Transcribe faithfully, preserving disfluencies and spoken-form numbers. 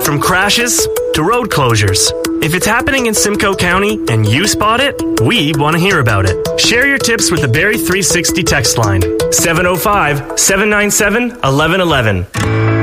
From crashes to road closures. If it's happening in Simcoe County and you spot it, we want to hear about it. Share your tips with the Barrie three sixty text line, seven oh five, seven nine seven, one one one one.